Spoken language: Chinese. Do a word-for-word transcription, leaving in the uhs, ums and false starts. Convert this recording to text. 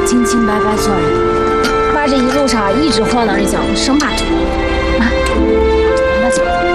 清清白白做人。爸这一路上一直晃荡着脚，生怕……妈，妈走。